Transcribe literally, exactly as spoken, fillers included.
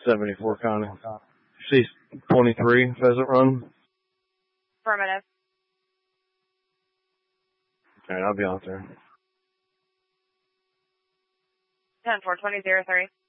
seventy-four County. C twenty-three Pheasant Run. Affirmative. Alright, I'll be out there. ten four twenty zero three.